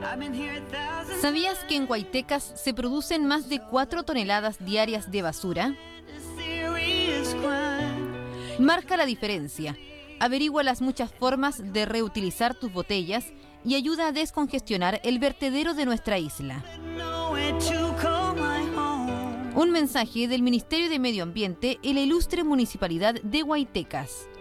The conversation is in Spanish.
¿Sabías que en Guaytecas se producen más de 4 toneladas diarias de basura? Marca la diferencia. Averigua las muchas formas de reutilizar tus botellas y ayuda a descongestionar el vertedero de nuestra isla. Un mensaje del Ministerio de Medio Ambiente y la ilustre Municipalidad de Guaytecas.